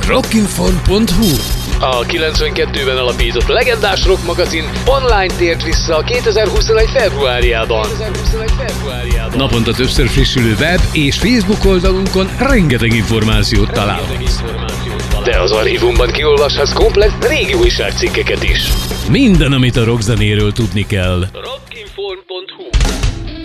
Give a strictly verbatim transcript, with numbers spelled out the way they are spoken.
rockinform pont hu. A kilencvenkettőben alapított legendás rock magazin online tért vissza kétezer-huszonegy februárjában. Naponta többször frissülő web és Facebook oldalunkon rengeteg információt találhatsz. De az archívumban kiolvashatsz komplett régi újságcikkeket is. Minden, amit a rockzenéről tudni kell. Rock